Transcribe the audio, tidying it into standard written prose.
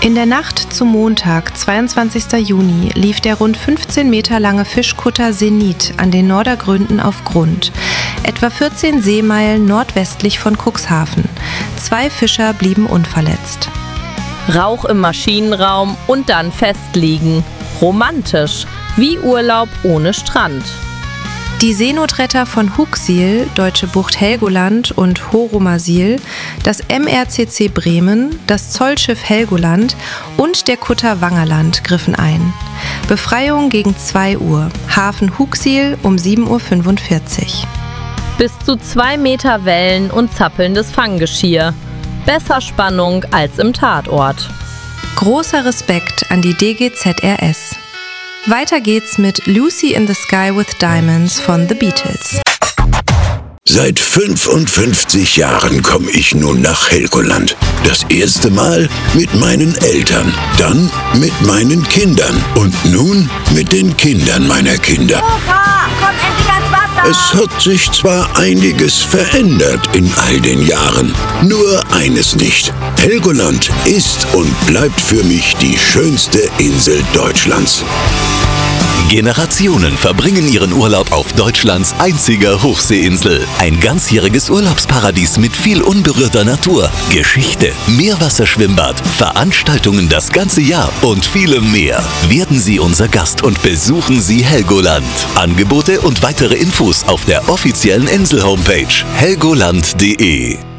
In der Nacht zum Montag, 22. Juni, lief der rund 15 Meter lange Fischkutter Zenit an den Nordergründen auf Grund, etwa 14 Seemeilen nordwestlich von Cuxhaven. 2 Fischer blieben unverletzt. Rauch im Maschinenraum und dann festliegen. Romantisch, wie Urlaub ohne Strand. Die Seenotretter von Hooksiel, Deutsche Bucht Helgoland und Horomasil, das MRCC Bremen, das Zollschiff Helgoland und der Kutter Wangerland griffen ein. Befreiung gegen 2 Uhr, Hafen Hooksiel um 7.45 Uhr. Bis zu 2 Meter Wellen und zappelndes Fanggeschirr. Besser Spannung als im Tatort. Großer Respekt an die DGZRS. Weiter geht's mit Lucy in the Sky with Diamonds von The Beatles. Seit 55 Jahren komme ich nun nach Helgoland. Das erste Mal mit meinen Eltern, dann mit meinen Kindern und nun mit den Kindern meiner Kinder. Opa, komm endlich ans Wasser! Es hat sich zwar einiges verändert in all den Jahren, nur eines nicht. Helgoland ist und bleibt für mich die schönste Insel Deutschlands. Generationen verbringen ihren Urlaub auf Deutschlands einziger Hochseeinsel. Ein ganzjähriges Urlaubsparadies mit viel unberührter Natur, Geschichte, Meerwasserschwimmbad, Veranstaltungen das ganze Jahr und vielem mehr. Werden Sie unser Gast und besuchen Sie Helgoland. Angebote und weitere Infos auf der offiziellen Insel-Homepage helgoland.de.